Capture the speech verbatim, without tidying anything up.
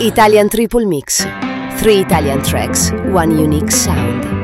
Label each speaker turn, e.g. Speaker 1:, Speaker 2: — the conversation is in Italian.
Speaker 1: Italian Triple Mix. Three Italian tracks, one unique sound.